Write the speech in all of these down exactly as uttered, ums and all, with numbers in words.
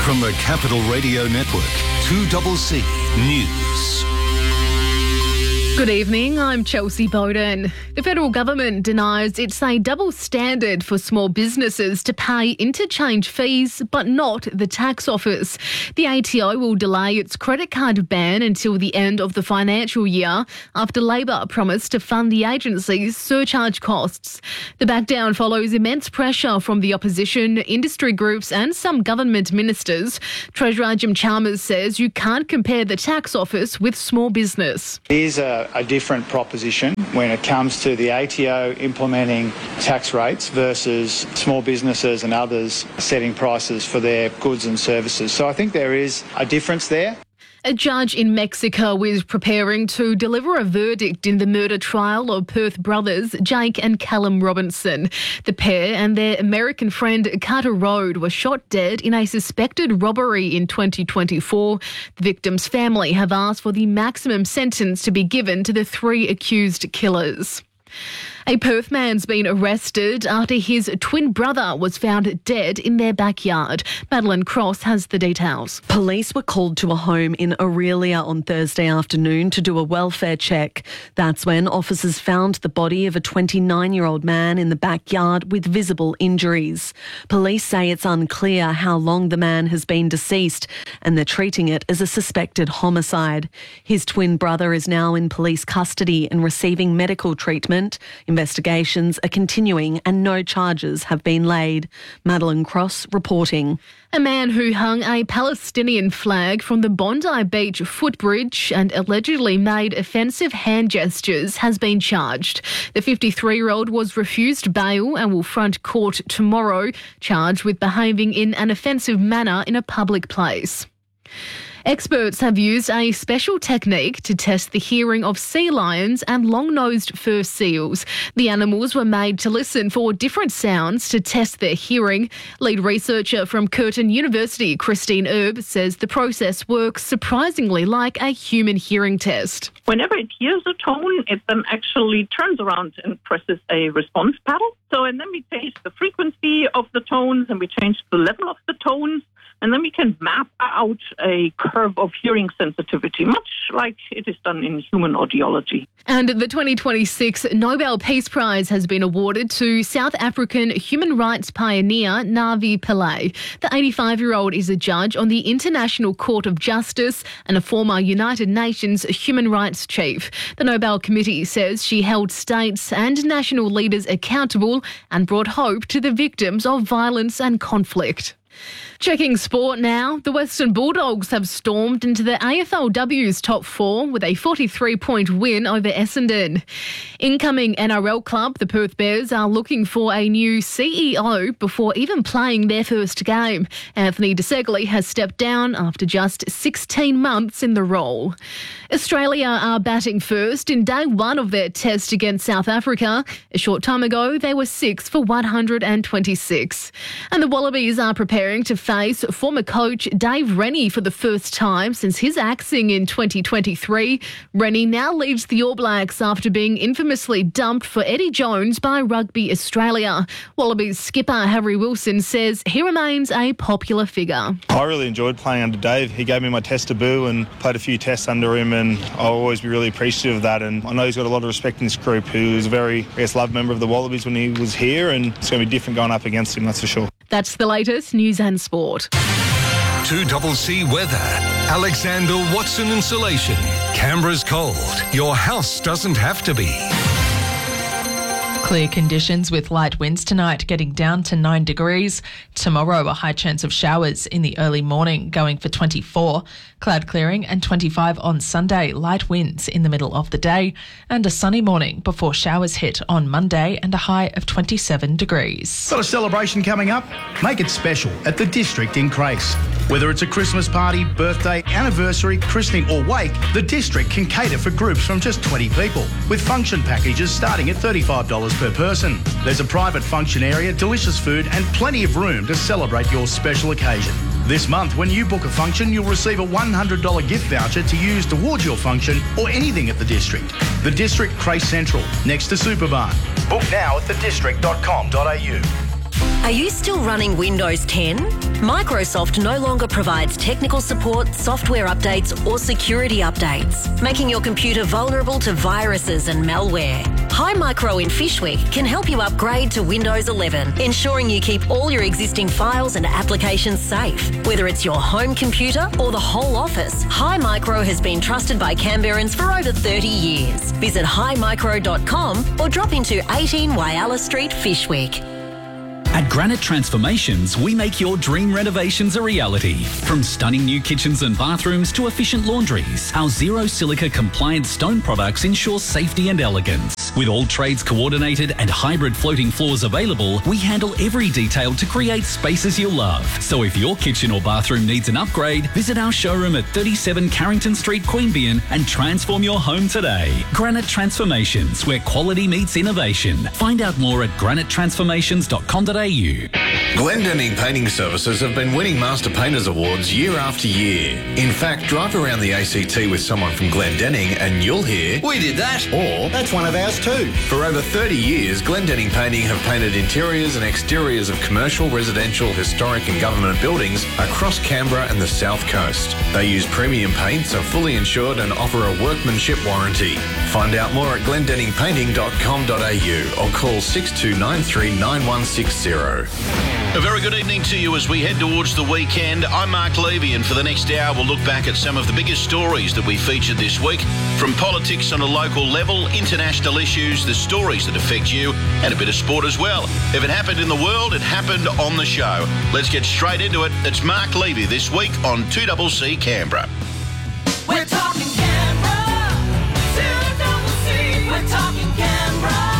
From the Capital Radio Network, two C C News. Good evening, I'm Chelsea Bowden. The federal government denies it's a double standard for small businesses to pay interchange fees, but not the tax office. The A T O will delay its credit card ban until the end of the financial year after Labor promised to fund the agency's surcharge costs. The backdown follows immense pressure from the opposition, industry groups and some government ministers. Treasurer Jim Chalmers says you can't compare the tax office with small business. Here's a a different proposition when it comes to the A T O implementing tax rates versus small businesses and others setting prices for their goods and services. So I think there is a difference there. A judge in Mexico is preparing to deliver a verdict in the murder trial of Perth brothers Jake and Callum Robinson. The pair and their American friend Carter Road were shot dead in a suspected robbery in twenty twenty-four. The victim's family have asked for the maximum sentence to be given to the three accused killers. A Perth man's been arrested after his twin brother was found dead in their backyard. Madeline Cross has the details. Police were called to a home in Aurelia on Thursday afternoon to do a welfare check. That's when officers found the body of a twenty-nine-year-old man in the backyard with visible injuries. Police say it's unclear how long the man has been deceased and they're treating it as a suspected homicide. His twin brother is now in police custody and receiving medical treatment. Investigations are continuing and no charges have been laid. Madeline Cross reporting. A man who hung a Palestinian flag from the Bondi Beach footbridge and allegedly made offensive hand gestures has been charged. The fifty-three-year-old was refused bail and will front court tomorrow, charged with behaving in an offensive manner in a public place. Experts have used a special technique to test the hearing of sea lions and long-nosed fur seals. The animals were made to listen for different sounds to test their hearing. Lead researcher from Curtin University, Christine Erb, says the process works surprisingly like a human hearing test. Whenever it hears a tone, it then actually turns around and presses a response paddle. So, and then we change the frequency of the tones and we change the level of the tones. And then we can map out a curve of hearing sensitivity, much like it is done in human audiology. And the twenty twenty-six Nobel Peace Prize has been awarded to South African human rights pioneer Navi Pillay. The eighty-five-year-old is a judge on the International Court of Justice and a former United Nations human rights chief. The Nobel Committee says she held states and national leaders accountable and brought hope to the victims of violence and conflict. Checking sport now, the Western Bulldogs have stormed into the A F L W's top four with a forty-three point win over Essendon. Incoming N R L club, the Perth Bears, are looking for a new C E O before even playing their first game. Anthony De Segli has stepped down after just sixteen months in the role. Australia are batting first in day one of their test against South Africa. A short time ago, they were six for one hundred twenty-six. And the Wallabies are preparing to face former coach Dave Rennie for the first time since his axing in twenty twenty-three. Rennie now leads the All Blacks after being infamously dumped for Eddie Jones by Rugby Australia. Wallabies skipper Harry Wilson says he remains a popular figure. I really enjoyed playing under Dave. He gave me my test debut and played a few tests under him, and I'll always be really appreciative of that. And I know he's got a lot of respect in this group. He was a very, I guess, loved member of the Wallabies when he was here, and it's going to be different going up against him, that's for sure. That's the latest news and sport. two C C weather. Alexander Watson Insulation. Canberra's cold. Your house doesn't have to be. Clear conditions with light winds tonight, getting down to nine degrees. Tomorrow, a high chance of showers in the early morning, going for twenty-four. Cloud clearing and twenty-five on Sunday. Light winds in the middle of the day. And a sunny morning before showers hit on Monday and a high of twenty-seven degrees. Got a celebration coming up? Make it special at the District in Crace. Whether it's a Christmas party, birthday, anniversary, christening or wake, the District can cater for groups from just twenty people, with function packages starting at thirty-five dollars per person. There's a private function area, delicious food and plenty of room to celebrate your special occasion. This month, when you book a function, you'll receive a one hundred dollars gift voucher to use towards your function or anything at the District. The District, Crace Central, next to Superbarn. Book now at the district dot com dot a u. Are you still running Windows ten? Microsoft no longer provides technical support, software updates or security updates, making your computer vulnerable to viruses and malware. Hi Micro in Fishwick can help you upgrade to Windows eleven, ensuring you keep all your existing files and applications safe. Whether it's your home computer or the whole office, Hi Micro has been trusted by Canberrans for over thirty years. Visit hi micro dot com or drop into eighteen Whyalla Street, Fishwick. At Granite Transformations, we make your dream renovations a reality. From stunning new kitchens and bathrooms to efficient laundries, our zero silica compliant stone products ensure safety and elegance. With all trades coordinated and hybrid floating floors available, we handle every detail to create spaces you'll love. So if your kitchen or bathroom needs an upgrade, visit our showroom at thirty-seven Carrington Street, Queanbeyan and transform your home today. Granite Transformations, where quality meets innovation. Find out more at granite transformations dot com dot a u. Glendenning Painting Services have been winning Master Painters Awards year after year. In fact, drive around the A C T with someone from Glendenning and you'll hear, "We did that," or "That's one of ours too." For over thirty years, Glendenning Painting have painted interiors and exteriors of commercial, residential, historic and government buildings across Canberra and the South Coast. They use premium paints, are fully insured and offer a workmanship warranty. Find out more at glendenning painting dot com dot a u or call six two nine three nine one six zero. A very good evening to you as we head towards the weekend. I'm Mark Levy, and for the next hour we'll look back at some of the biggest stories that we featured this week, from politics on a local level, international issues, the stories that affect you, and a bit of sport as well. If it happened in the world, it happened on the show. Let's get straight into it. It's Mark Levy this week on two C C Canberra. We're talking Canberra, two C C, we're talking Canberra.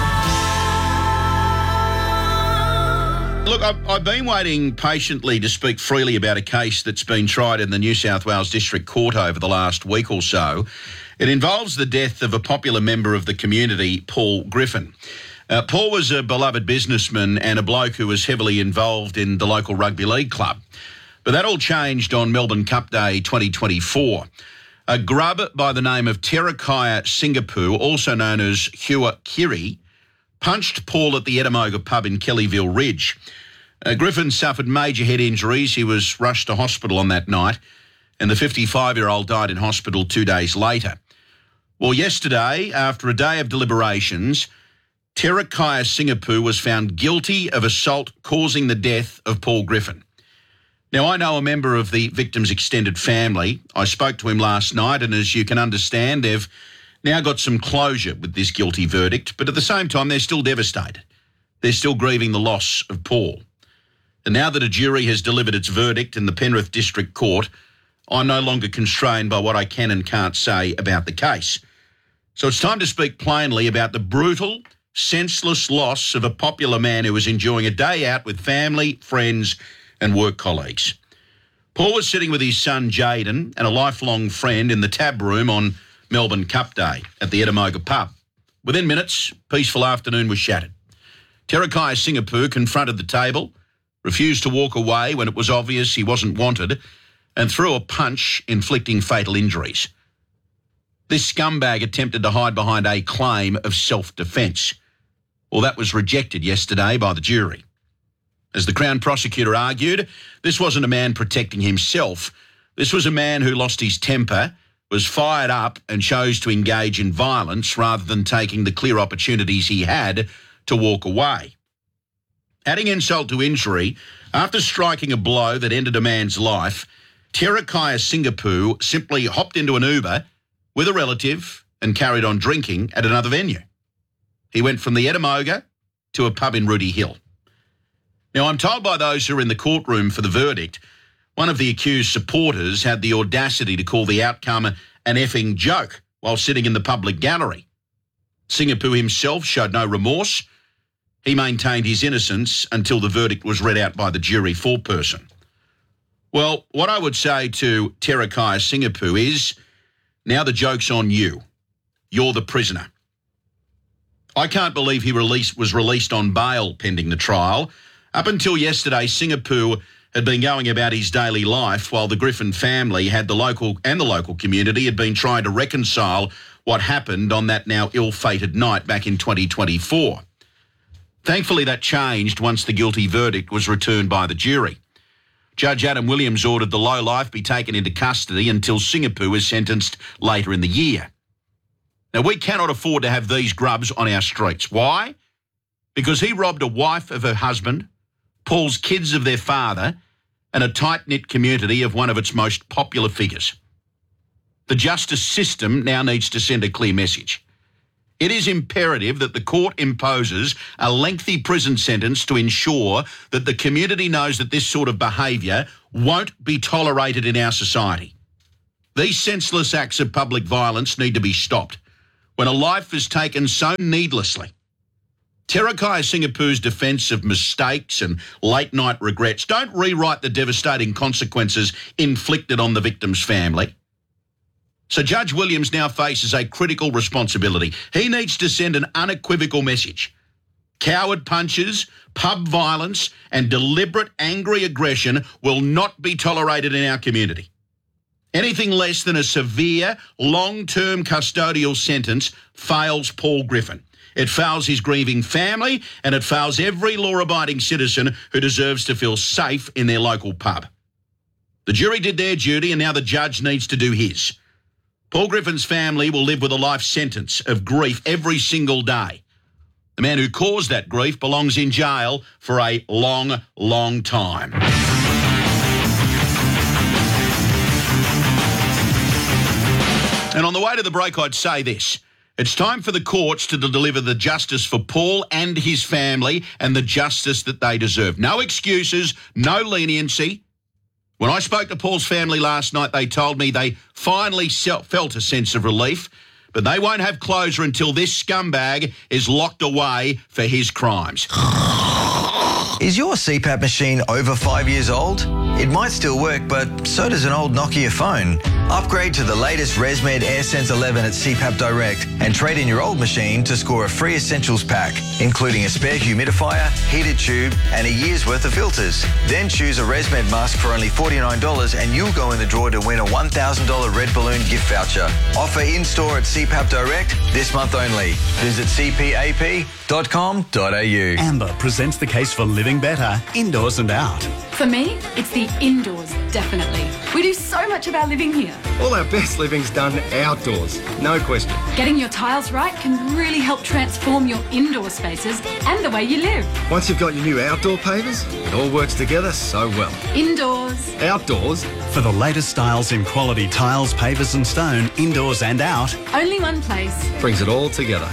Look, I've, I've been waiting patiently to speak freely about a case that's been tried in the New South Wales District Court over the last week or so. It involves the death of a popular member of the community, Paul Griffin. Uh, Paul was a beloved businessman and a bloke who was heavily involved in the local rugby league club. But that all changed on Melbourne Cup Day twenty twenty-four. A grub by the name of Terakaya Singapore, also known as Hua Kiri, punched Paul at the Edamoga pub in Kellyville Ridge. Uh, Griffin suffered major head injuries. He was rushed to hospital on that night, and the fifty-five-year-old died in hospital two days later. Well, yesterday, after a day of deliberations, Terakaya Singapore was found guilty of assault causing the death of Paul Griffin. Now, I know a member of the victim's extended family. I spoke to him last night, and as you can understand, they've now got some closure with this guilty verdict, but at the same time, they're still devastated. They're still grieving the loss of Paul. And now that a jury has delivered its verdict in the Penrith District Court, I'm no longer constrained by what I can and can't say about the case. So it's time to speak plainly about the brutal, senseless loss of a popular man who was enjoying a day out with family, friends and work colleagues. Paul was sitting with his son Jaden and a lifelong friend in the tab room on Melbourne Cup Day at the Edamoga pub. Within minutes, peaceful afternoon was shattered. Terakaya Singapore confronted the table, refused to walk away when it was obvious he wasn't wanted, and threw a punch, inflicting fatal injuries. This scumbag attempted to hide behind a claim of self-defence. Well, that was rejected yesterday by the jury. As the Crown Prosecutor argued, this wasn't a man protecting himself. This was a man who lost his temper, was fired up and chose to engage in violence rather than taking the clear opportunities he had to walk away. Adding insult to injury, after striking a blow that ended a man's life, Terakaya Singapore simply hopped into an Uber with a relative and carried on drinking at another venue. He went from the Edamoga to a pub in Rooty Hill. Now, I'm told by those who were in the courtroom for the verdict, one of the accused supporters had the audacity to call the outcome an effing joke while sitting in the public gallery. Singapore himself showed no remorse. He maintained his innocence until the verdict was read out by the jury foreperson. Well, what I would say to Terakaya Singapore is, now the joke's on you. You're the prisoner. I can't believe he released, was released on bail pending the trial. Up until yesterday, Singapore had been going about his daily life while the Griffin family had the local and the local community had been trying to reconcile what happened on that now ill-fated night back in twenty twenty-four. Thankfully, that changed once the guilty verdict was returned by the jury. Judge Adam Williams ordered the lowlife be taken into custody until Singapore is sentenced later in the year. Now, we cannot afford to have these grubs on our streets. Why? Because he robbed a wife of her husband, Paul's kids of their father, and a tight-knit community of one of its most popular figures. The justice system now needs to send a clear message. It is imperative that the court imposes a lengthy prison sentence to ensure that the community knows that this sort of behaviour won't be tolerated in our society. These senseless acts of public violence need to be stopped when a life is taken so needlessly. Terakaya Singapore's defence of mistakes and late-night regrets don't rewrite the devastating consequences inflicted on the victim's family. So Judge Williams now faces a critical responsibility. He needs to send an unequivocal message. Coward punches, pub violence and deliberate angry aggression will not be tolerated in our community. Anything less than a severe, long-term custodial sentence fails Paul Griffin. It fails his grieving family and it fails every law-abiding citizen who deserves to feel safe in their local pub. The jury did their duty and now the judge needs to do his. Paul Griffin's family will live with a life sentence of grief every single day. The man who caused that grief belongs in jail for a long, long time. And on the way to the break, I'd say this. It's time for the courts to deliver the justice for Paul and his family and the justice that they deserve. No excuses, no leniency. When I spoke to Paul's family last night, they told me they finally felt a sense of relief, but they won't have closure until this scumbag is locked away for his crimes. Is your C PAP machine over five years old? It might still work, but so does an old Nokia phone. Upgrade to the latest ResMed AirSense eleven at C PAP Direct and trade in your old machine to score a free essentials pack, including a spare humidifier, heated tube and a year's worth of filters. Then choose a ResMed mask for only forty-nine dollars and you'll go in the draw to win a one thousand dollars Red Balloon gift voucher. Offer in-store at C PAP Direct this month only. Visit c p a p dot com dot a u. Amber presents the case for living better, indoors and out. For me, it's the indoors, definitely. We do so much of our living here. All our best living's done outdoors, no question. Getting your tiles right can really help transform your indoor spaces and the way you live. Once you've got your new outdoor pavers, it all works together so well. Indoors. Outdoors. For the latest styles in quality tiles, pavers and stone, indoors and out. Only one place. Brings it all together.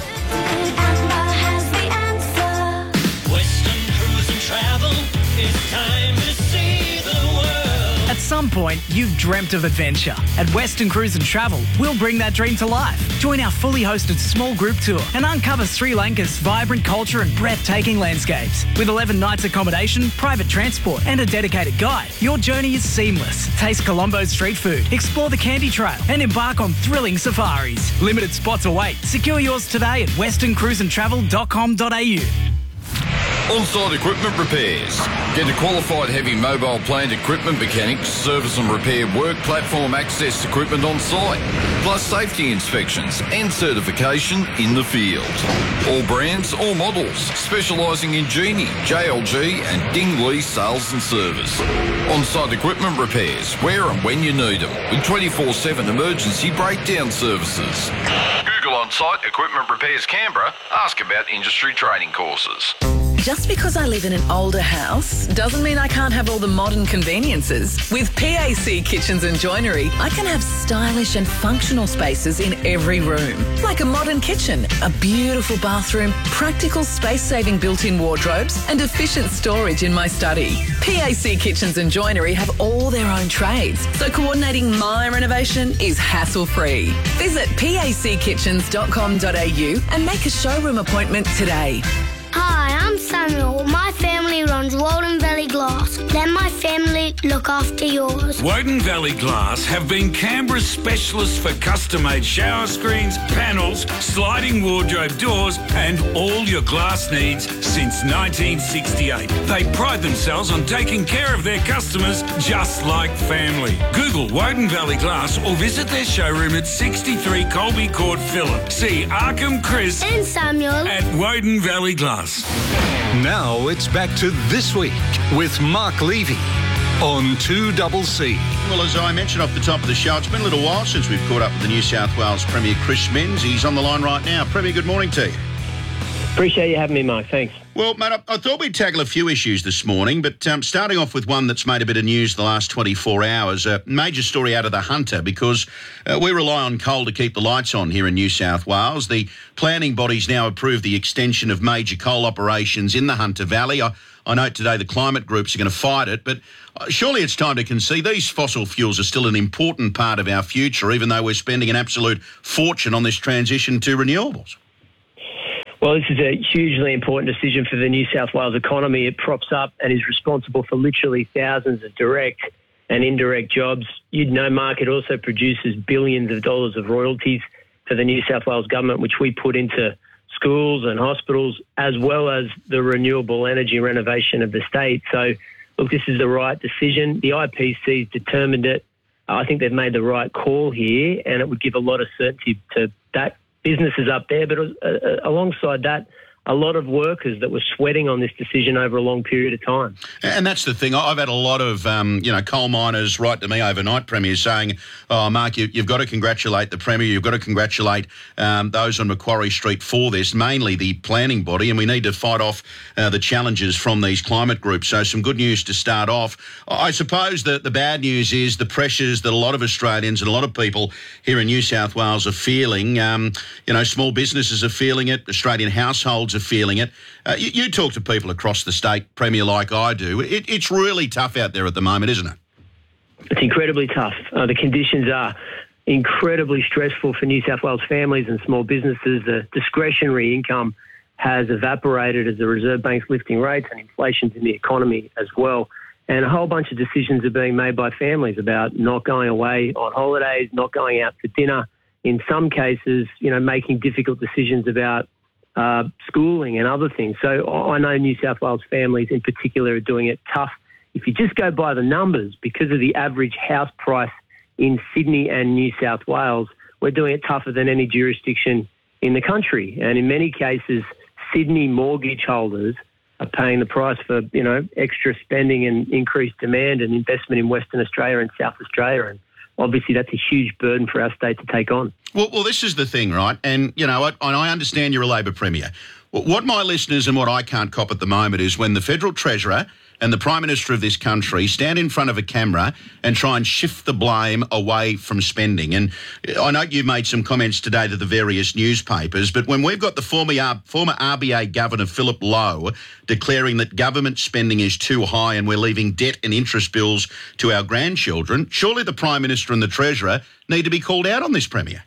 It's time to see the world. At some point, you've dreamt of adventure. At Western Cruise and Travel, we'll bring that dream to life. Join our fully hosted small group tour and uncover Sri Lanka's vibrant culture and breathtaking landscapes. With eleven nights accommodation, private transport and a dedicated guide, your journey is seamless. Taste Colombo's street food, explore the Candy Trail and embark on thrilling safaris. Limited spots await. Secure yours today at western cruise and travel dot com dot a u. On-site equipment repairs. Get a qualified heavy mobile plant equipment mechanic to service and repair work platform access equipment on site, plus safety inspections and certification in the field. All brands, all models, specialising in Genie, J L G and Ding Lee sales and service. On-site equipment repairs, where and when you need them, with twenty-four seven emergency breakdown services. Google On-site Equipment Repairs Canberra. Ask about industry training courses. Just because I live in an older house doesn't mean I can't have all the modern conveniences. With P A C Kitchens and Joinery, I can have stylish and functional spaces in every room. Like a modern kitchen, a beautiful bathroom, practical space-saving built-in wardrobes and efficient storage in my study. P A C Kitchens and Joinery have all their own trades, so coordinating my renovation is hassle-free. Visit p a c kitchens dot com dot a u and make a showroom appointment today. Hi, I'm Samuel. My family runs Walden Valley Glass. Let my family look after yours. Woden Valley Glass have been Canberra's specialists for custom-made shower screens, panels, sliding wardrobe doors and all your glass needs since nineteen sixty-eight. They pride themselves on taking care of their customers just like family. Google Woden Valley Glass or visit their showroom at sixty-three Colby Court, Phillip. See Arkham, Chris and Samuel at Woden Valley Glass. Now it's back to This Week with Mark Levy on two C C. Well, as I mentioned off the top of the show, it's been a little while since we've caught up with the New South Wales Premier Chris Minns. He's on the line right now. Premier, good morning to you. Appreciate you having me, Mark. Thanks. Well, mate, I, I thought we'd tackle a few issues this morning, but um, starting off with one that's made a bit of news the last twenty-four hours, a major story out of the Hunter, because uh, we rely on coal to keep the lights on here in New South Wales. The planning bodies now approved the extension of major coal operations in the Hunter Valley. I, I note today the climate groups are going to fight it, but surely it's time to concede these fossil fuels are still an important part of our future, even though we're spending an absolute fortune on this transition to renewables. Well, this is a hugely important decision for the New South Wales economy. It props up and is responsible for literally thousands of direct and indirect jobs. You'd know, Mark, it also produces billions of dollars of royalties for the New South Wales government, which we put into schools and hospitals, as well as the renewable energy renovation of the state. So, look, this is the right decision. The I P C's determined it. I think they've made the right call here, and it would give a lot of certainty to that businesses up there, but uh, alongside that, a lot of workers that were sweating on this decision over a long period of time. And that's the thing. I've had a lot of, um, you know, coal miners write to me overnight, Premier, saying, oh, Mark, you, you've got to congratulate the Premier, you've got to congratulate um, those on Macquarie Street for this, mainly the planning body, and we need to fight off uh, the challenges from these climate groups. So some good news to start off. I suppose that the bad news is the pressures that a lot of Australians and a lot of people here in New South Wales are feeling. Um, you know, small businesses are feeling it, Australian households are feeling it. Uh, you, you talk to people across the state, Premier, like I do. It, it's really tough out there at the moment, isn't it? It's incredibly tough. Uh, the conditions are incredibly stressful for New South Wales families and small businesses. The discretionary income has evaporated as the Reserve Bank's lifting rates and inflation's in the economy as well. And a whole bunch of decisions are being made by families about not going away on holidays, not going out for dinner. In some cases, you know, making difficult decisions about Uh, schooling and other things. So I know New South Wales families in particular are doing it tough. If you just go by the numbers, because of the average house price in Sydney and New South Wales, we're doing it tougher than any jurisdiction in the country. And in many cases, Sydney mortgage holders are paying the price for, you know, extra spending and increased demand and investment in Western Australia and South Australia. And obviously, that's a huge burden for our state to take on. Well, well, this is the thing, right? And, you know, I, and I understand you're a Labor Premier. What my listeners and what I can't cop at the moment is when the Federal Treasurer and the Prime Minister of this country stand in front of a camera and try and shift the blame away from spending. And I know you've made some comments today to the various newspapers, but when we've got the former, former R B A Governor, Philip Lowe, declaring that government spending is too high and we're leaving debt and interest bills to our grandchildren, surely the Prime Minister and the Treasurer need to be called out on this, Premier.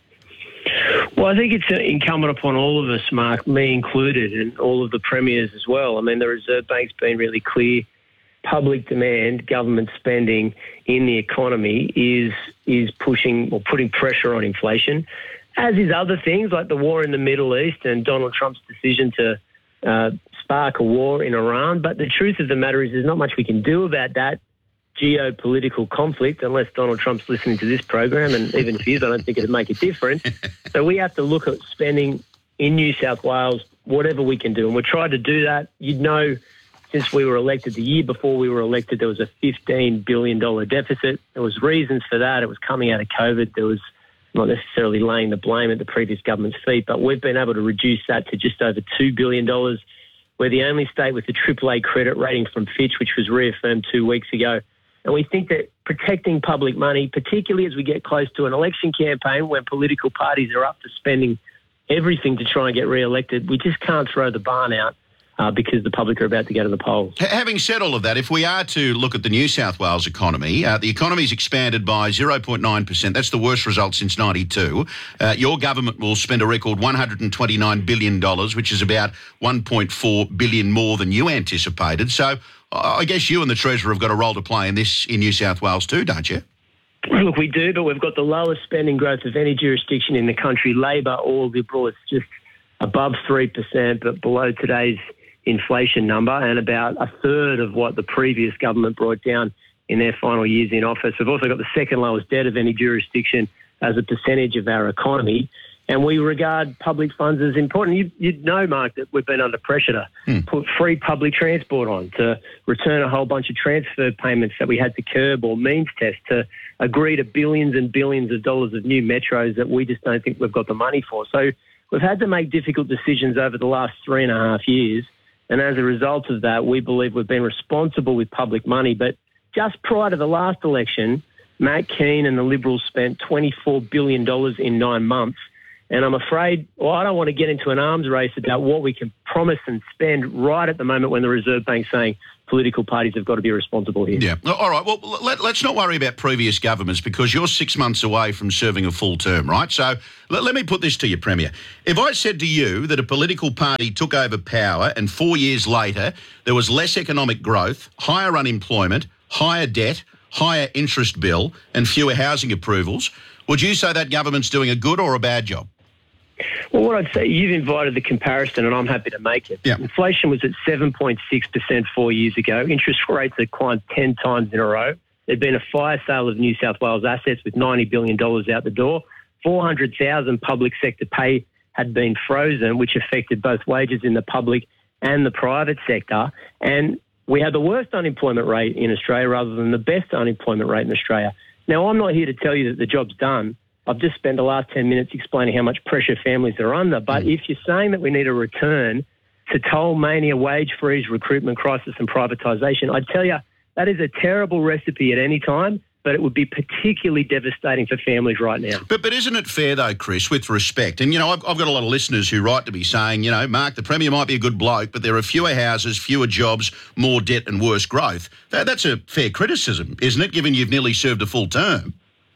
Well, I think it's incumbent upon all of us, Mark, me included, and all of the premiers as well. I mean, the Reserve Bank's been really clear. Public demand, government spending in the economy is is pushing or putting pressure on inflation, as is other things like the war in the Middle East and Donald Trump's decision to uh, spark a war in Iran. But the truth of the matter is there's not much we can do about that geopolitical conflict unless Donald Trump's listening to this program, and even if he is, I don't think it'd make a difference. So we have to look at spending in New South Wales, whatever we can do, and we're trying to do that. You'd know, since we were elected, the year before we were elected, there was a fifteen billion dollars deficit. There was reasons for that. It was coming out of COVID. There was not necessarily laying the blame at the previous government's feet, but we've been able to reduce that to just over two billion dollars. We're the only state with a triple A credit rating from Fitch, which was reaffirmed two weeks ago. And we think that protecting public money, particularly as we get close to an election campaign when political parties are up for spending everything to try and get re-elected, we just can't throw the barn out. Uh, because the public are about to go to the polls. Having said all of that, if we are to look at the New South Wales economy, uh, the economy's expanded by zero point nine percent. That's the worst result since ninety-two. Uh, your government will spend a record one hundred twenty-nine billion dollars, which is about one point four billion dollars more than you anticipated. So uh, I guess you and the Treasurer have got a role to play in this in New South Wales too, don't you? Look, we do, but we've got the lowest spending growth of any jurisdiction in the country. Labor or Liberal, it's just above three percent, but below today's inflation number, and about a third of what the previous government brought down in their final years in office. We've also got the second lowest debt of any jurisdiction as a percentage of our economy. And we regard public funds as important. You, you'd know, Mark, that we've been under pressure to Hmm. put free public transport on, to return a whole bunch of transfer payments that we had to curb or means test, to agree to billions and billions of dollars of new metros that we just don't think we've got the money for. So we've had to make difficult decisions over the last three and a half years. And as a result of that, we believe we've been responsible with public money. But just prior to the last election, Matt Keane and the Liberals spent twenty-four billion dollars in nine months. And I'm afraid, well, I don't want to get into an arms race about what we can promise and spend right at the moment when the Reserve Bank's saying political parties have got to be responsible here. Yeah. All right. Well, let, let's not worry about previous governments because you're six months away from serving a full term, right? So let, let me put this to you, Premier. If I said to you that a political party took over power and four years later there was less economic growth, higher unemployment, higher debt, higher interest bill and fewer housing approvals, would you say that government's doing a good or a bad job? Well, what I'd say, you've invited the comparison and I'm happy to make it. Yeah. Inflation was at seven point six percent four years ago. Interest rates had climbed ten times in a row. There'd been a fire sale of New South Wales assets with ninety billion dollars out the door. four hundred thousand public sector pay had been frozen, which affected both wages in the public and the private sector. And we had the worst unemployment rate in Australia rather than the best unemployment rate in Australia. Now, I'm not here to tell you that the job's done. I've just spent the last ten minutes explaining how much pressure families are under. But if you're saying that we need a return to toll mania, wage freeze, recruitment crisis and privatisation, I'd tell you that is a terrible recipe at any time, but it would be particularly devastating for families right now. But but isn't it fair, though, Chris, with respect? And, you know, I've, I've got a lot of listeners who write to me saying, you know, Mark, the Premier might be a good bloke, but there are fewer houses, fewer jobs, more debt and worse growth. That, that's a fair criticism, isn't it, given you've nearly served a full term?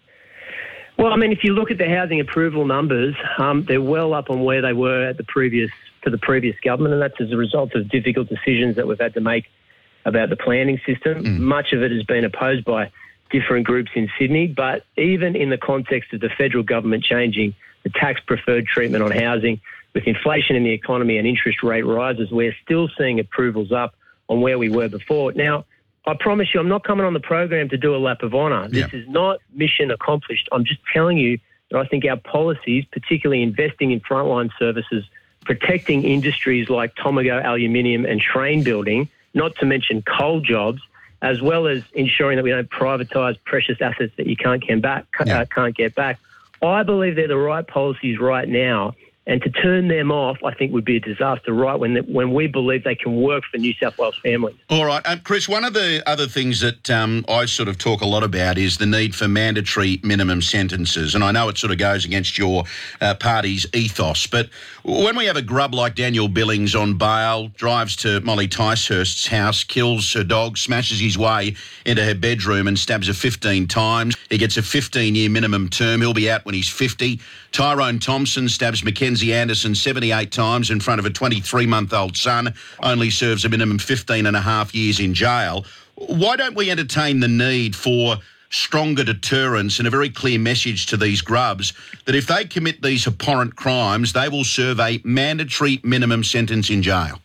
Well, I mean, if you look at the housing approval numbers, um, they're well up on where they were at the previous to the previous government, and that's as a result of difficult decisions that we've had to make about the planning system. Mm. Much of it has been opposed by different groups in Sydney, but even in the context of the federal government changing the tax-preferred treatment on housing, with inflation in the economy and interest rate rises, we're still seeing approvals up on where we were before. Now, I promise you, I'm not coming on the program to do a lap of honour. This Yeah. is not mission accomplished. I'm just telling you that I think our policies, particularly investing in frontline services, protecting industries like Tomago aluminium and train building, not to mention coal jobs, as well as ensuring that we don't privatise precious assets that you can't get back. Yeah. Uh, can't get back. I believe they're the right policies right now. And to turn them off, I think, would be a disaster right when when we believe they can work for New South Wales families. All right. Um, Chris, one of the other things that um, I sort of talk a lot about is the need for mandatory minimum sentences. And I know it sort of goes against your uh, party's ethos. But when we have a grub like Daniel Billings on bail, drives to Molly Ticehurst's house, kills her dog, smashes his way into her bedroom and stabs her fifteen times, he gets a fifteen-year minimum term. He'll be out when he's fifty. Tyrone Thompson stabs Mackenzie Anderson seventy-eight times in front of a twenty-three-month-old son, only serves a minimum fifteen and a half years in jail. Why don't we entertain the need for stronger deterrence and a very clear message to these grubs that if they commit these abhorrent crimes, they will serve a mandatory minimum sentence in jail?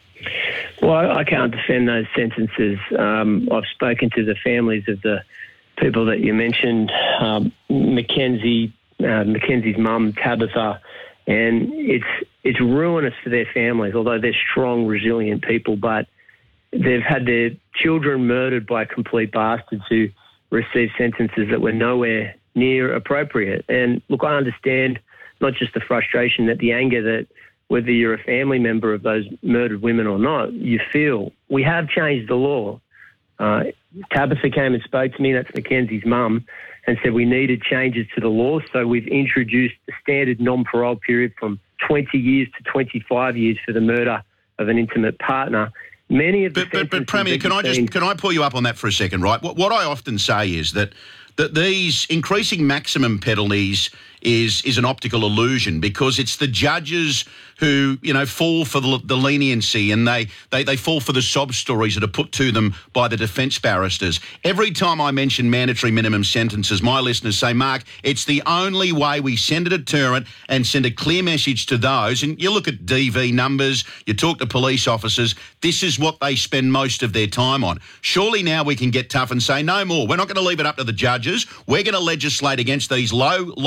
Well, I can't defend those sentences. Um, I've spoken to the families of the people that you mentioned, um, Mackenzie, uh, Mackenzie's mum, Tabitha, and it's it's ruinous for their families, although they're strong, resilient people, but they've had their children murdered by complete bastards who received sentences that were nowhere near appropriate. And look, I understand not just the frustration, that the anger that whether you're a family member of those murdered women or not, you feel. We have changed the law. Uh, Tabitha came and spoke to me, that's Mackenzie's mum, and said we needed changes to the law. So we've introduced the standard non-parole period from twenty years to twenty-five years for the murder of an intimate partner. Many of the But, but, but Premier, can I just can I pull you up on that for a second, right? What, what I often say is that that these increasing maximum penalties is is an optical illusion because it's the judges who, you know, fall for the, the leniency and they, they, they fall for the sob stories that are put to them by the defence barristers. Every time I mention mandatory minimum sentences, my listeners say, Mark, it's the only way we send a deterrent and send a clear message to those. And you look at D V numbers, you talk to police officers, this is what they spend most of their time on. Surely now we can get tough and say, no more. We're not going to leave it up to the judges. We're going to legislate against these low-life bastards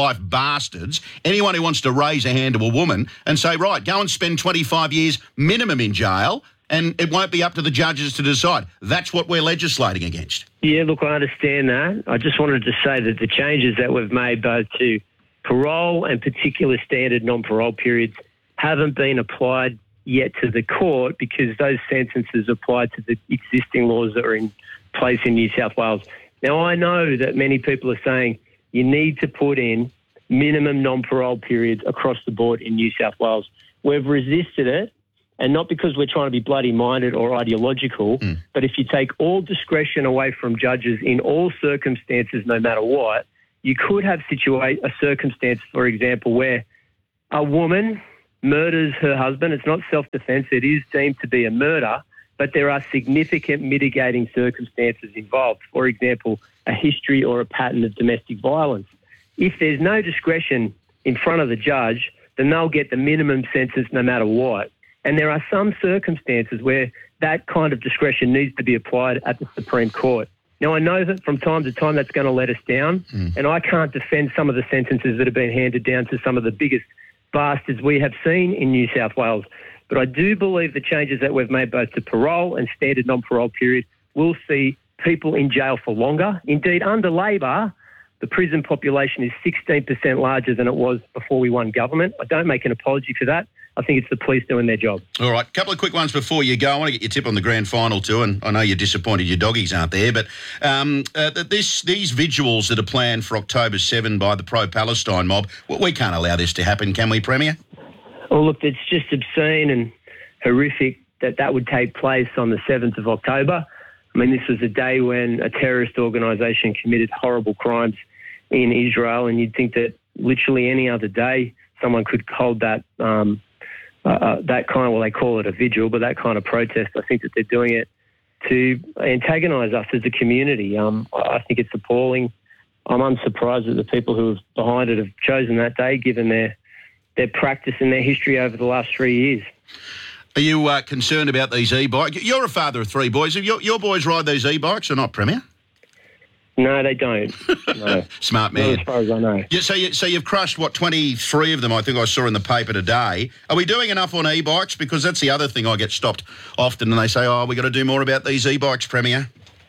bastards, anyone who wants to raise a hand to a woman and say, right, go and spend twenty-five years minimum in jail, and it won't be up to the judges to decide. That's what we're legislating against. Yeah, look, I understand that. I just wanted to say that the changes that we've made both to parole and particular standard non-parole periods haven't been applied yet to the court because those sentences apply to the existing laws that are in place in New South Wales. Now, I know that many people are saying you need to put in minimum non-parole periods across the board in New South Wales. We've resisted it, and not because we're trying to be bloody-minded or ideological, mm. but if you take all discretion away from judges in all circumstances, no matter what, you could have situate a circumstance, for example, where a woman murders her husband. It's not self-defence. It is deemed to be a murder, but there are significant mitigating circumstances involved. For example, a history or a pattern of domestic violence. If there's no discretion in front of the judge, then they'll get the minimum sentence no matter what. And there are some circumstances where that kind of discretion needs to be applied at the Supreme Court. Now, I know that from time to time that's going to let us down, mm. and I can't defend some of the sentences that have been handed down to some of the biggest bastards we have seen in New South Wales. But I do believe the changes that we've made both to parole and standard non-parole period will see people in jail for longer. Indeed, under Labor, the prison population is sixteen percent larger than it was before we won government. I don't make an apology for that. I think it's the police doing their job. All right, a couple of quick ones before you go. I want to get your tip on the grand final too, and I know you're disappointed your doggies aren't there, but um, uh, this, these vigils that are planned for October seventh by the pro-Palestine mob, well, we can't allow this to happen, can we, Premier? Well, look, it's just obscene and horrific that that would take place on the seventh of October. I mean, this was a day when a terrorist organisation committed horrible crimes in Israel, and you'd think that literally any other day someone could hold that um, uh, that kind of, well, they call it a vigil, but that kind of protest. I think that they're doing it to antagonise us as a community. Um, I think it's appalling. I'm unsurprised that the people who are behind it have chosen that day, given their their practice and their history over the last three years. Are you uh, concerned about these e-bikes? You're a father of three boys. Have your, your boys ride these e-bikes or not, Premier? No, they don't. No. Smart man. Not as far as I know. Yeah, so, you, so you've crushed, what, twenty-three of them, I think I saw in the paper today. Are we doing enough on e-bikes? Because that's the other thing I get stopped often, and they say, oh, we've got to do more about these e-bikes, Premier.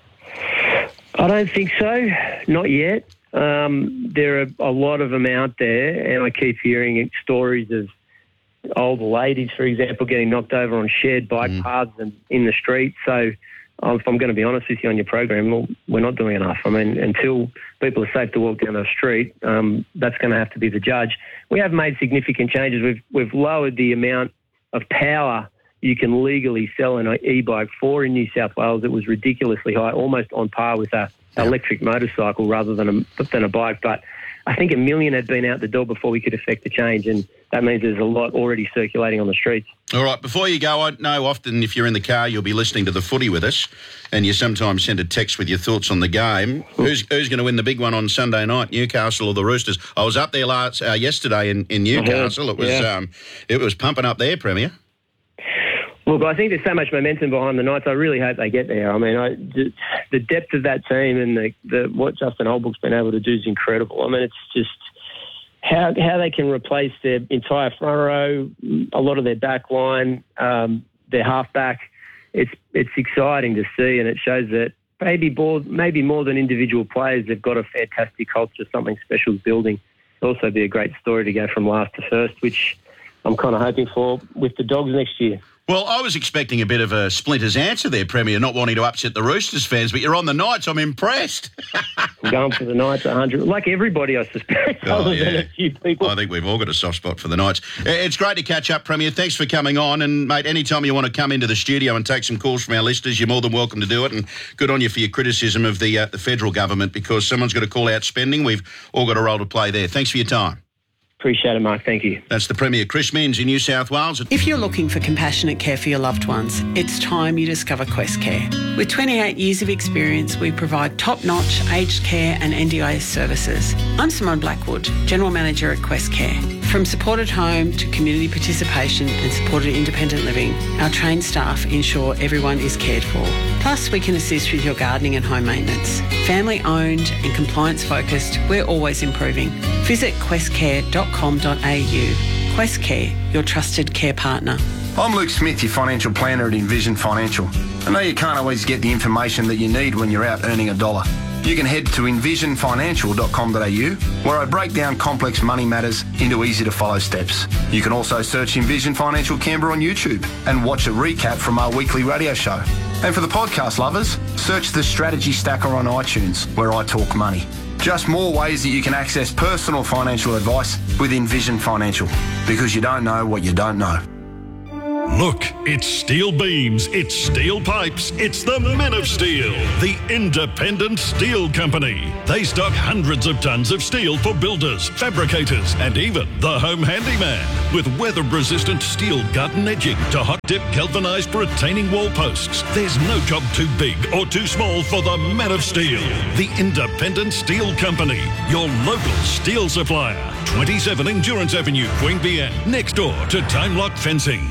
I don't think so. Not yet. Um, there are a lot of them out there, and I keep hearing stories of older ladies, for example, getting knocked over on shared bike mm. paths and in the street. So um, if I'm going to be honest with you on your program, well, we're not doing enough. I mean, until people are safe to walk down the street, um, that's going to have to be the judge. We have made significant changes. We've we've lowered the amount of power you can legally sell an e-bike for in New South Wales. It was ridiculously high, almost on par with a electric motorcycle rather than a, than a bike. But I think a million had been out the door before we could effect the change, and that means there's a lot already circulating on the streets. All right, before you go, I know often if you're in the car, you'll be listening to the footy with us, and you sometimes send a text with your thoughts on the game. Who's who's going to win the big one on Sunday night, Newcastle or the Roosters? I was up there last uh, yesterday in, in Newcastle. It was yeah. um, it was pumping up there, Premier. Look, I think there's so much momentum behind the Knights. I really hope they get there. I mean, I, the, the depth of that team and the, the, what Justin Holbrook's been able to do is incredible. I mean, it's just how how they can replace their entire front row, a lot of their back line, um, their halfback. It's it's exciting to see, and it shows that maybe more, maybe more than individual players, they've got a fantastic culture, something special is building. It'll also be a great story to go from last to first, which I'm kind of hoping for with the Dogs next year. Well, I was expecting a bit of a Splinters answer there, Premier, not wanting to upset the Roosters fans, but you're on the Knights. I'm impressed. I'm going for the Knights one hundred, like everybody, I suspect, oh, other yeah. than a few people. I think we've all got a soft spot for the Knights. It's great to catch up, Premier. Thanks for coming on. And, mate, anytime you want to come into the studio and take some calls from our listeners, you're more than welcome to do it. And good on you for your criticism of the, uh, the federal government, because someone's got to call out spending. We've all got a role to play there. Thanks for your time. Appreciate it, Mark. Thank you. That's the Premier, Chris Minns in New South Wales. If you're looking for compassionate care for your loved ones, it's time you discover Quest Care. With twenty-eight years of experience, we provide top-notch aged care and N D I S services. I'm Simone Blackwood, General Manager at Quest Care. From supported home to community participation and supported independent living, our trained staff ensure everyone is cared for. Plus, we can assist with your gardening and home maintenance. Family owned and compliance focused, we're always improving. Visit quest care dot com dot a u. Quest Care, your trusted care partner. I'm Luke Smith, your financial planner at Envision Financial. I know you can't always get the information that you need when you're out earning a dollar. You can head to envision financial dot com dot a u, where I break down complex money matters into easy-to-follow steps. You can also search Envision Financial Canberra on YouTube and watch a recap from our weekly radio show. And for the podcast lovers, search the Strategy Stacker on iTunes, where I talk money. Just more ways that you can access personal financial advice with Envision Financial, because you don't know what you don't know. Look, it's steel beams, it's steel pipes, it's the Men of Steel, the independent steel company. They stock hundreds of tons of steel for builders, fabricators, and even the home handyman. With weather-resistant steel gut and edging to hot-dip galvanised retaining wall posts, there's no job too big or too small for the Men of Steel, the independent steel company, your local steel supplier. twenty-seven Endurance Avenue, Queanbeyan, next door to Time Lock Fencing.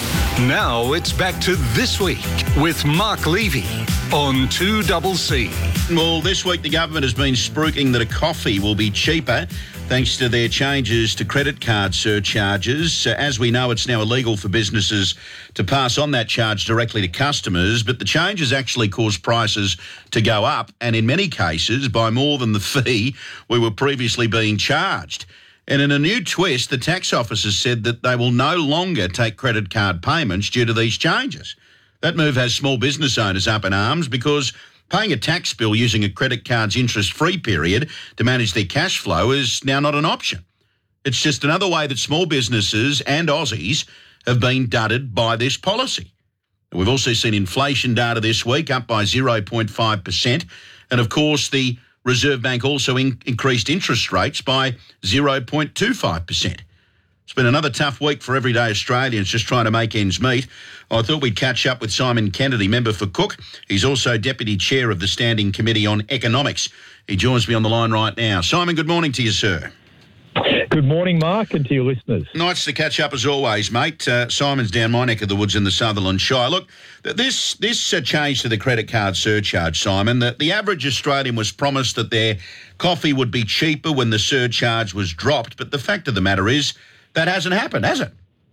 Now it's back to This Week with Mark Levy on two C C. Well, this week the government has been spruiking that a coffee will be cheaper thanks to their changes to credit card surcharges. Uh, as we know, it's now illegal for businesses to pass on that charge directly to customers, but the changes actually cause prices to go up, and in many cases by more than the fee we were previously being charged. And in a new twist, the tax office has said that they will no longer take credit card payments due to these changes. That move has small business owners up in arms because paying a tax bill using a credit card's interest-free period to manage their cash flow is now not an option. It's just another way that small businesses and Aussies have been dudded by this policy. We've also seen inflation data this week up by zero point five percent. And, of course, the Reserve Bank also in- increased interest rates by zero point two five percent. It's been another tough week for everyday Australians just trying to make ends meet. I thought we'd catch up with Simon Kennedy, member for Cook. He's also Deputy Chair of the Standing Committee on Economics. He joins me on the line right now. Simon, good morning to you, sir. Good morning, Mark, and to your listeners. Nice to catch up as always, mate. Uh, Simon's down my neck of the woods in the Sutherland Shire. Look, this this uh, change to the credit card surcharge, Simon, the, the average Australian was promised that their coffee would be cheaper when the surcharge was dropped, but the fact of the matter is that hasn't happened, has it?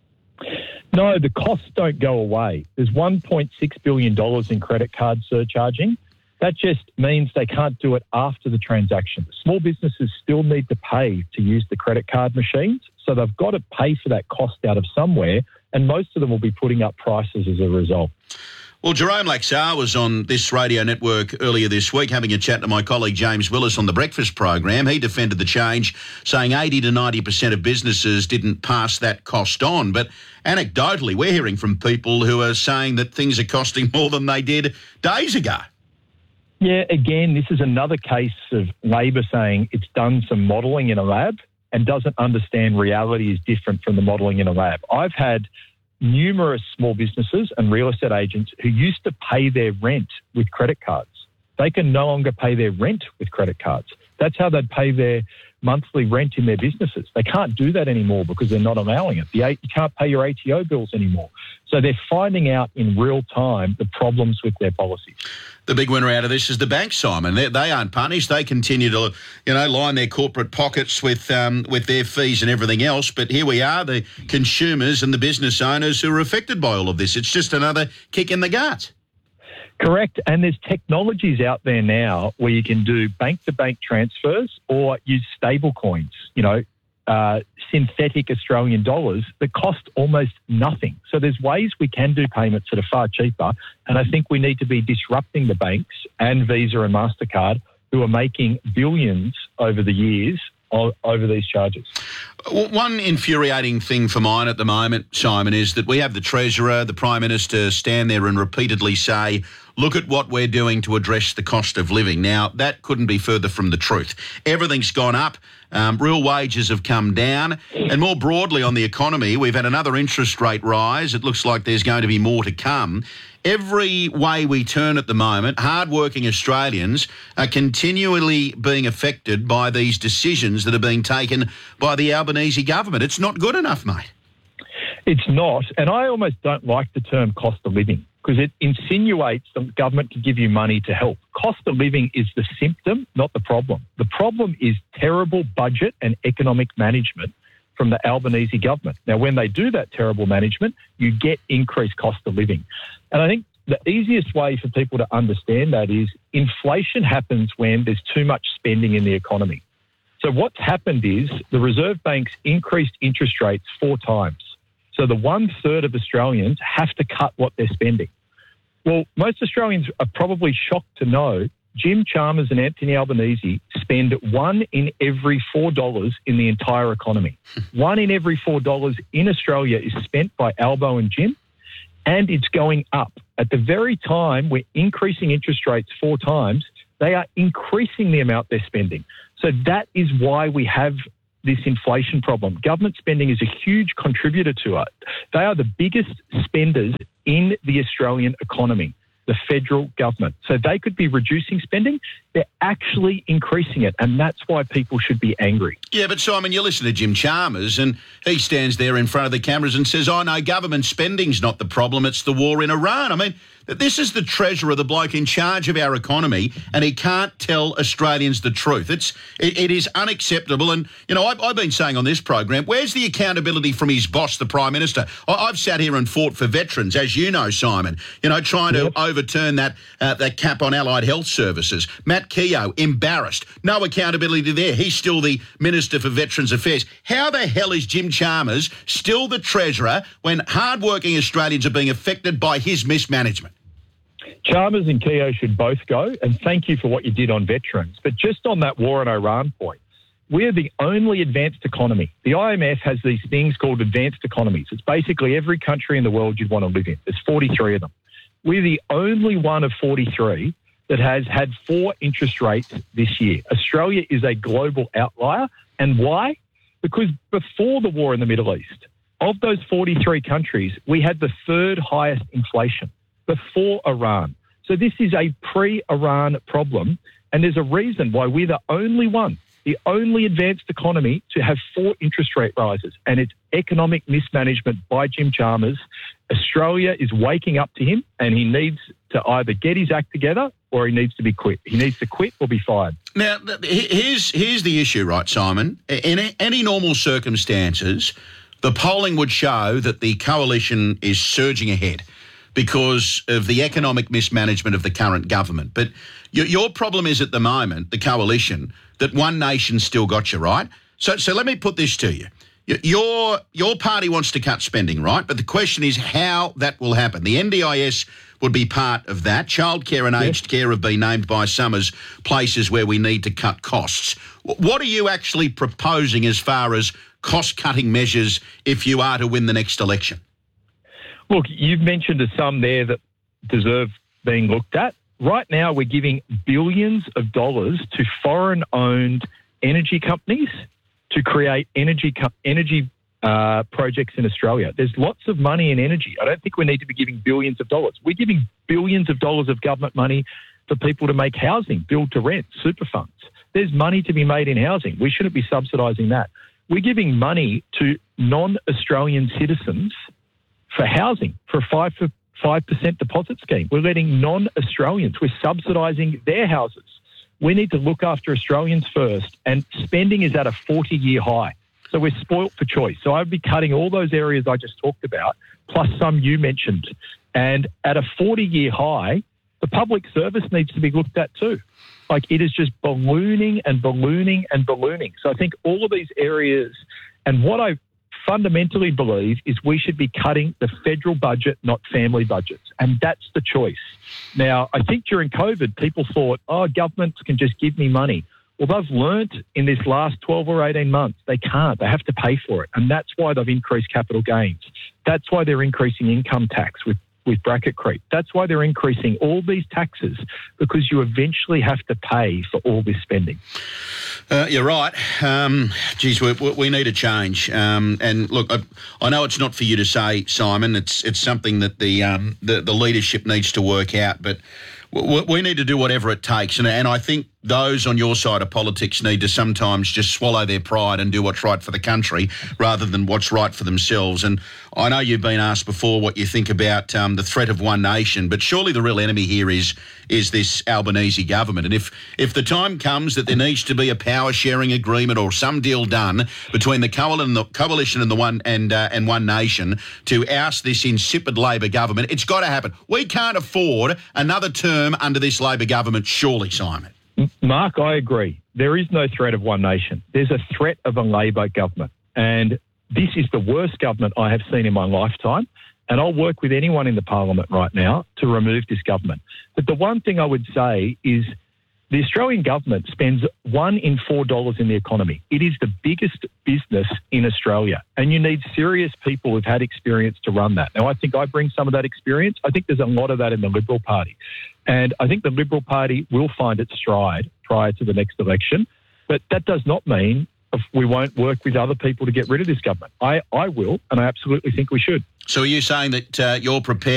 No, the costs don't go away. There's one point six billion dollars in credit card surcharging. That just means they can't do it after the transaction. Small businesses still need to pay to use the credit card machines, so they've got to pay for that cost out of somewhere, and most of them will be putting up prices as a result. Well, Jerome Laxar was on this radio network earlier this week having a chat to my colleague James Willis on the breakfast program. He defended the change, saying eighty to ninety percent of businesses didn't pass that cost on. But anecdotally, we're hearing from people who are saying that things are costing more than they did days ago. Yeah, again, this is another case of Labor saying it's done some modelling in a lab and doesn't understand reality is different from the modelling in a lab. I've had numerous small businesses and real estate agents who used to pay their rent with credit cards. They can no longer pay their rent with credit cards. That's how they'd pay their monthly rent in their businesses. They can't do that anymore because they're not allowing it. The, you can't pay your A T O bills anymore. So they're finding out in real time the problems with their policies. The big winner out of this is the bank, Simon. They, they aren't punished. They continue to, you know, line their corporate pockets with um, with their fees and everything else. But here we are, the consumers and the business owners who are affected by all of this. It's just another kick in the gut. Correct. And there's technologies out there now where you can do bank-to-bank transfers or use stable coins, you know, uh, synthetic Australian dollars that cost almost nothing. So there's ways we can do payments that are far cheaper. And I think we need to be disrupting the banks and Visa and MasterCard who are making billions over the years over these charges. One infuriating thing for mine at the moment, Simon, is that we have the Treasurer, the Prime Minister stand there and repeatedly say, look at what we're doing to address the cost of living. Now, that couldn't be further from the truth. Everything's gone up. Um, real wages have come down. And more broadly on the economy, we've had another interest rate rise. It looks like there's going to be more to come. Every way we turn at the moment, hard-working Australians are continually being affected by these decisions that are being taken by the Albanese government. It's not good enough, mate. It's not. And I almost don't like the term cost of living because it insinuates the government can give you money to help. Cost of living is the symptom, not the problem. The problem is terrible budget and economic management from the Albanese government. Now, when they do that terrible management, you get increased cost of living. And I think the easiest way for people to understand that is inflation happens when there's too much spending in the economy. So what's happened is the Reserve Bank's increased interest rates four times. So the one-third of Australians have to cut what they're spending. Well, most Australians are probably shocked to know Jim Chalmers and Anthony Albanese spend one in every four dollars in the entire economy. One in every four dollars in Australia is spent by Albo and Jim, and it's going up. At the very time we're increasing interest rates four times, they are increasing the amount they're spending. So that is why we have this inflation problem. Government spending is a huge contributor to it. They are the biggest spenders in the Australian economy, the federal government. So they could be reducing spending. They're actually increasing it, and that's why people should be angry. Yeah, but Simon, you listen to Jim Chalmers, and he stands there in front of the cameras and says, oh, no, government spending's not the problem, it's the war in Iran. I mean, this is the treasurer, the bloke in charge of our economy, and he can't tell Australians the truth. It's It, it is unacceptable. And, you know, I've, I've been saying on this program, where's the accountability from his boss, the Prime Minister? I, I've sat here and fought for veterans, as you know, Simon, you know, trying to yep. overturn that, uh, that cap on allied health services. Matt Keogh, embarrassed. No accountability there. He's still the Minister for Veterans Affairs. How the hell is Jim Chalmers still the treasurer when hard-working Australians are being affected by his mismanagement? Chalmers and Keogh should both go, and thank you for what you did on veterans. But just on that war in Iran point, we're the only advanced economy. The I M F has these things called advanced economies. It's basically every country in the world you'd want to live in. There's forty-three of them. We're the only one of forty-three that has had four interest rates this year. Australia is a global outlier. And why? Because before the war in the Middle East, of those forty-three countries, we had the third highest inflation before Iran. So this is a pre-Iran problem, and there's a reason why we're the only one, the only advanced economy to have four interest rate rises, and it's economic mismanagement by Jim Chalmers. Australia is waking up to him, and he needs to either get his act together or he needs to be quit. He needs to quit or be fired. Now, here's here's the issue, right, Simon? In any normal circumstances, the polling would show that the coalition is surging ahead because of the economic mismanagement of the current government. But your, your problem is at the moment, the coalition, that one nation's still got you, right? So so let me put this to you. Your, your party wants to cut spending, right? But the question is how that will happen. The N D I S would be part of that. Childcare and aged care have been named by some as places where we need to cut costs. What are you actually proposing as far as cost-cutting measures if you are to win the next election? Look, you've mentioned some there that deserve being looked at. Right now, we're giving billions of dollars to foreign-owned energy companies to create energy co- energy uh, projects in Australia. There's lots of money in energy. I don't think we need to be giving billions of dollars. We're giving billions of dollars of government money for people to make housing, build to rent, super funds. There's money to be made in housing. We shouldn't be subsidising that. We're giving money to non-Australian citizens for housing, for a five for five percent deposit scheme. We're letting non-Australians, we're subsidising their houses. We need to look after Australians first, and spending is at a forty-year high. So we're spoilt for choice. So I'd be cutting all those areas I just talked about, plus some you mentioned. And at a forty-year high, the public service needs to be looked at too. Like, it is just ballooning and ballooning and ballooning. So I think all of these areas, and what I fundamentally believe is we should be cutting the federal budget, not family budgets. And that's the choice. Now, I think during COVID, people thought, oh, governments can just give me money. Well, they've learnt in this last twelve or eighteen months, they can't. They have to pay for it. And that's why they've increased capital gains. That's why they're increasing income tax with with bracket creep. That's why they're increasing all these taxes, because you eventually have to pay for all this spending. Uh, you're right. Um, geez, we, we need a change. Um, and look, I, I know it's not for you to say, Simon. It's it's something that the um, the, the leadership needs to work out. But we, we need to do whatever it takes. And, and I think those on your side of politics need to sometimes just swallow their pride and do what's right for the country rather than what's right for themselves. And I know you've been asked before what you think about um, the threat of one nation, but surely the real enemy here is is this Albanese government. And if if the time comes that there needs to be a power sharing agreement or some deal done between the coalition and the coalition and the one and uh, and one nation to oust this insipid Labor government, it's got to happen. We can't afford another term under this Labor government, surely, Simon. Mark, I agree. There is no threat of one nation. There's a threat of a Labor government. And this is the worst government I have seen in my lifetime. And I'll work with anyone in the parliament right now to remove this government. But the one thing I would say is the Australian government spends one in four dollars in the economy. It is the biggest business in Australia. And you need serious people who've had experience to run that. Now, I think I bring some of that experience. I think there's a lot of that in the Liberal Party. And I think the Liberal Party will find its stride prior to the next election. But that does not mean we won't work with other people to get rid of this government. I, I will, and I absolutely think we should. So are you saying that uh, you're prepared